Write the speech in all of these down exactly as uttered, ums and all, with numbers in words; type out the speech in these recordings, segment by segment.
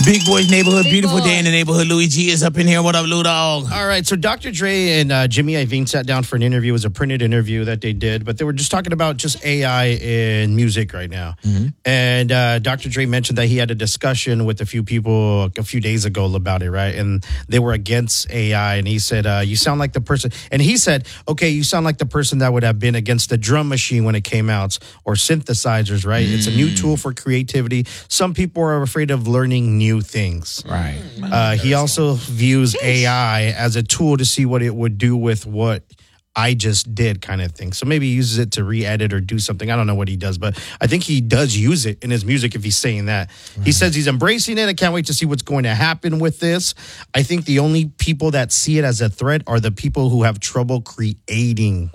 Big Boys Neighborhood, Big beautiful boy. day in the neighborhood. Louis G is up in here. What up, Lou Dog? All right, so Doctor Dre and uh, Jimmy Iovine sat down for an interview. It was a printed interview that they did, but they were just talking about just A I in music right now. Mm-hmm. And uh, Doctor Dre mentioned that he had a discussion with a few people a few days ago about it, right? And they were against A I, and he said, uh, you sound like the person, and he said, okay, you sound like the person that would have been against the drum machine when it came out, or synthesizers, right? Mm. It's a new tool for creativity. Some people are afraid of learning new things. Right. Uh, he also views A I as a tool to see what it would do with what I just did, kind of thing. So maybe he uses it to re-edit or do something. I don't know what he does, but I think he does use it in his music if he's saying that. Right. He says he's embracing it. I can't wait to see what's going to happen with this. I think the only people that see it as a threat are the people who have trouble creating.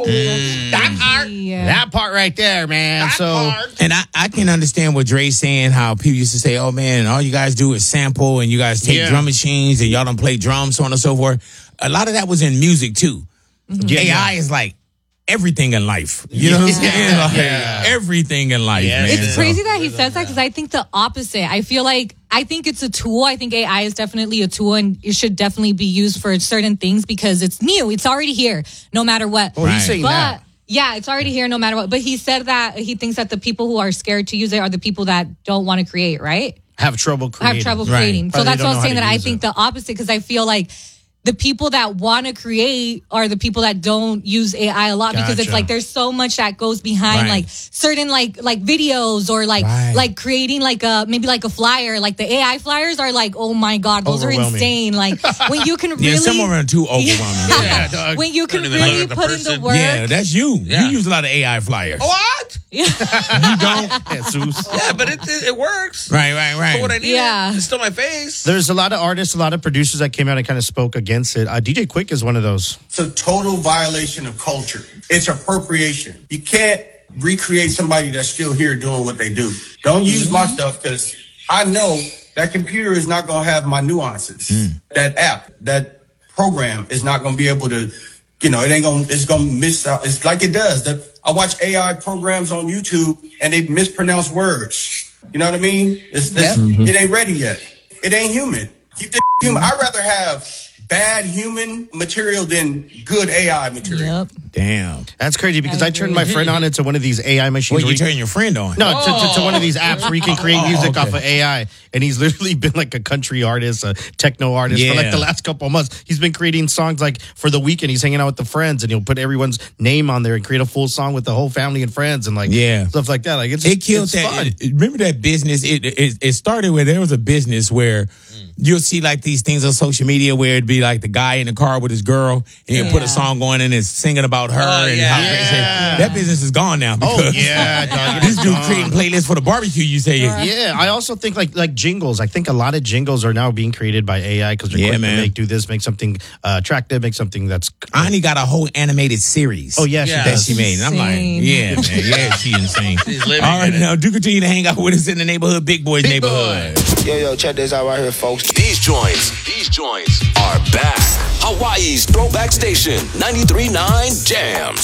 Mm. That part, Yeah. that part right there, man. That so, part. And I, I can understand what Dre's saying, how people used to say, oh, man, all you guys do is sample and you guys take Yeah. drum machines and y'all don't play drums, so on and so forth. A lot of that was in music, too. Mm-hmm. Yeah, A I yeah. is like everything in life. You know what I'm saying? Yeah. Like, Yeah. everything in life, Yeah, man. It's So- crazy that he says that because I think the opposite. I feel like I think it's a tool. I think A I is definitely a tool and it should definitely be used for certain things because it's new. It's already here, no matter what. Oh, he's saying but that. yeah, it's already here no matter what. But he said that he thinks that the people who are scared to use it are the people that don't want to create, right? Have trouble creating. Have trouble Right. creating. Or So they that's don't why I know was how saying to that I use think it. the opposite because I feel like the people that want to create are the people that don't use A I a lot because it's Gotcha. like there's so much that goes behind Right. like certain like like videos or like Right. like creating like a maybe like a flyer. Like the A I flyers are like, oh my God, those are Overwhelming. insane. Like when you can really Yeah, some of them are too overwhelming. Yeah. dog. When you can Don't even look really at the put in the person. work. Yeah, that's you. Yeah. You use a lot of A I flyers. What? You don't? Jesus. Yeah, but it it, it works. Right, right, For what I right. need. Yeah. It's still my face. There's a lot of artists, a lot of producers that came out and kind of spoke against it. Uh, D J Quick is one of those. It's a total violation of culture. It's appropriation. You can't recreate somebody that's still here doing what they do. Don't use my stuff because I know that computer is not going to have my nuances. That app, that program is not going to be able to, you know, it ain't going to, it's going to miss out. It's like it does. The, I watch A I programs on YouTube and they mispronounce words. You know what I mean? It's, it's, It ain't ready yet. It ain't human. Keep the human. I'd rather have bad human material than good A I material. Yep. Damn. That's crazy because I I, turned agree. my friend on into one of these A I machines. Well, where you you- turn your friend on. no, to, to, to one of these apps where you can create Oh, music okay. off of A I. And he's literally been like a country artist, a techno artist for like Yeah. the last couple of months. He's been creating songs like for the weekend. He's hanging out with the friends and he'll put everyone's name on there and create a full song with the whole family and friends and like Yeah. stuff like that. Like it's It killed it's that. fun. it- remember that business? It, it it started where there was a business where you'll see like these things on social media where it'd be like the guy in the car with his girl and he'll put a Yeah. song on and it's singing about her Oh, and yeah. how great she- Yeah. that business is gone now. Oh Because yeah, dog. It this is dude gone. creating playlists for the barbecue. You say, Yeah, I also think like like jingles. I think a lot of jingles are now being created by A I because they're Yeah, quick man. to make do this, make something uh, attractive, make something that's. Ani got a whole animated series. Oh yeah, she Yeah. that does. she made. And I'm like, Insane. yeah, man, yeah, she insane. She's living All right, in it. now do continue to hang out with us in the neighborhood, Big Boys Big neighborhood. Yo, yo, check this out right here, folks. These joints, these joints are back. Hawaii's Throwback Station, ninety-three point nine Jams.